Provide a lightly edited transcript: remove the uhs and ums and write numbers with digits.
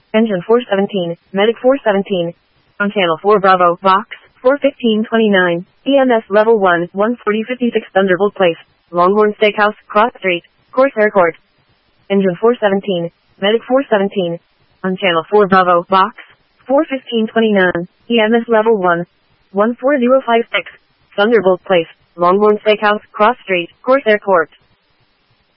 Engine 417, Medic 417. On Channel 4 Bravo, Vox, 41529. EMS Level 1, 14056 Thunderbolt Place, Longhorn Steakhouse, Cross Street, Corsair Court. Engine 417, Medic 417. On Channel 4 Bravo, Vox, 41529. EMS Level 1, 14056. Thunderbolt Place, Longhorn Steakhouse, Cross Street, Corsair Court.